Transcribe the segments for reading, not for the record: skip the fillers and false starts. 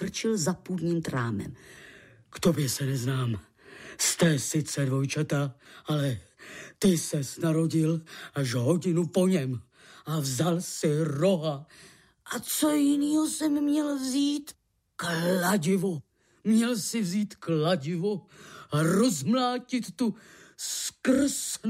krčil za půdním trámem. K tobě se neznám. Jste sice dvojčata, ale ty ses narodil až hodinu po něm a vzal si roha. A co jinýho jsem měl vzít? Kladivo. Měl si vzít kladivo a rozmlátit tu skrz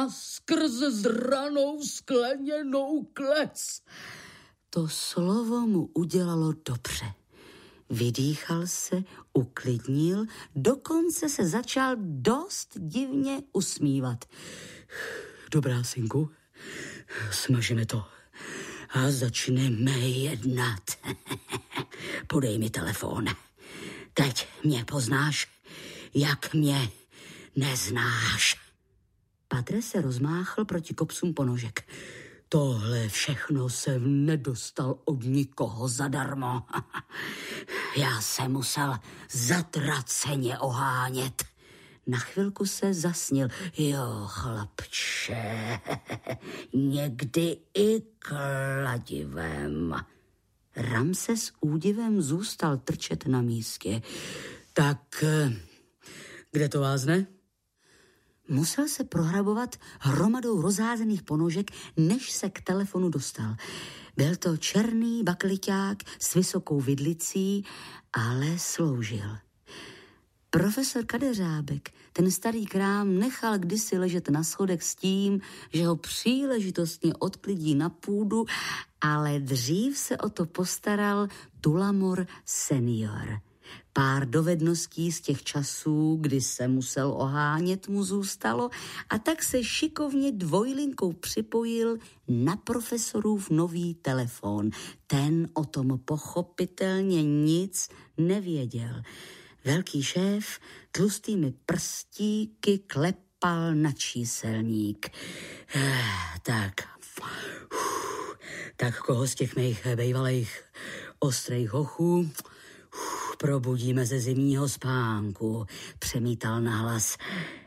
zranou skleněnou klec. To slovo mu udělalo dobře. Vydýchal se, uklidnil, dokonce se začal dost divně usmívat. Dobrá, synku, smažíme to a začneme jednat. Podej mi telefon. Teď mě poznáš, jak mě neznáš. Padre se rozmáchl proti kopsům ponožek. Tohle všechno jsem nedostal od nikoho zadarmo. Já jsem musel zatraceně ohánět. Na chvilku se zasnil. Jo, chlapče, někdy i kladivem. Ramses s údivem zůstal trčet na místě. Tak, kde to vázne? Musel se prohrabovat hromadou rozházených ponožek, než se k telefonu dostal. Byl to černý bakliťák s vysokou vidlicí, ale sloužil. Profesor Kadeřábek ten starý krám nechal kdysi ležet na schodech s tím, že ho příležitostně odklidí na půdu, ale dřív se o to postaral Tulamor senior. Pár dovedností z těch časů, kdy se musel ohánět, mu zůstalo a tak se šikovně dvojlinkou připojil na profesorův nový telefon. Ten o tom pochopitelně nic nevěděl. Velký šéf tlustými prstíky klepal na číselník. Tak koho z těch mých bejvalejch ostrejch hochů probudíme ze zimního spánku, přemítal nahlas.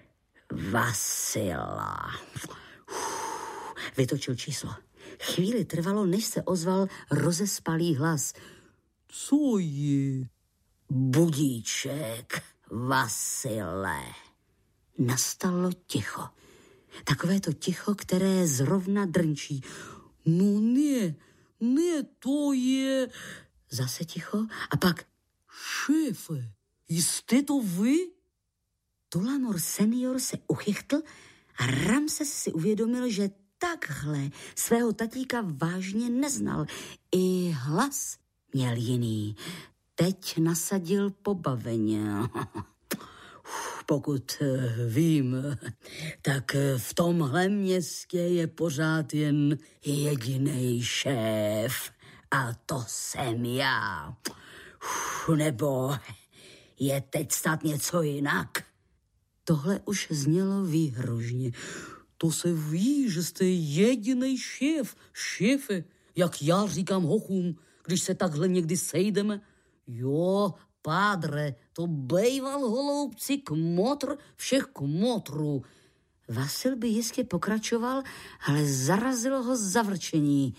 Vasila. Vytočil číslo. Chvíli trvalo, než se ozval rozespalý hlas. Co je? Budíček, Vasile. Nastalo ticho. Takové to ticho, které zrovna drnčí. No ne, to je... Zase ticho a pak... Šéfe, jste to vy? Tulamor senior se uchychtl a Ramses si uvědomil, že takhle svého tatíka vážně neznal. I hlas měl jiný. Teď nasadil pobaveně. Pokud vím, tak v tomhle městě je pořád jen jedinej šéf. A to jsem já. Nebo je teď snad něco jinak? Tohle už znělo výhružně. To se ví, že jste jedinej šéf. Šéfe, jak já říkám hochům, když se takhle někdy sejdeme. Jo, pádre, to bejval holoubci kmotr všech kmotrů. Vasil by jistě pokračoval, ale zarazilo ho zavrčení.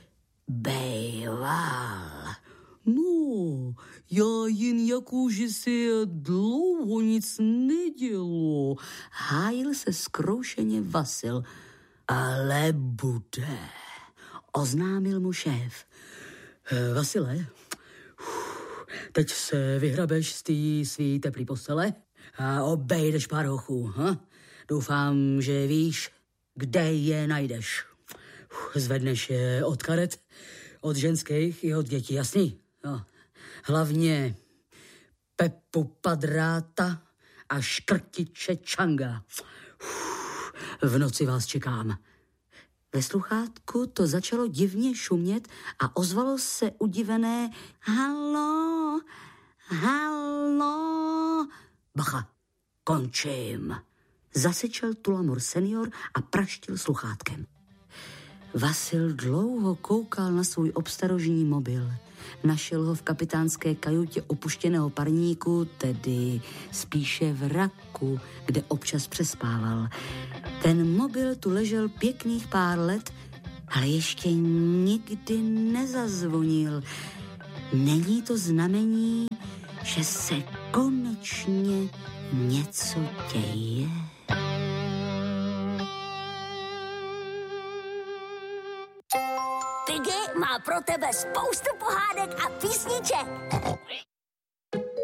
Bejval. No, já jen jako, že se dlouho nic nedělo. Hájil se zkroušeně Vasil. Ale bude, oznámil mu šéf. Vasile, teď se vyhrabeš z té svý teplý postele a obejdeš pár hochů. Ha? Doufám, že víš, kde je najdeš. Zvedneš je od karet, od ženských i od dětí, jasný? No. Hlavně Pepu Padráta a Škrtiče Čanga. V noci vás čekám. Ve sluchátku to začalo divně šumět a ozvalo se udivené halo, halo. Bacha, končím. Zasyčel Tulamor senior a praštil sluchátkem. Vasil dlouho koukal na svůj obstarožní mobil. Našel ho v kapitánské kajutě opuštěného parníku, tedy spíše v raku, kde občas přespával. Ten mobil tu ležel pěkných pár let, ale ještě nikdy nezazvonil. Není to znamení, že se konečně něco děje? Piggy má pro tebe spoustu pohádek a písniček.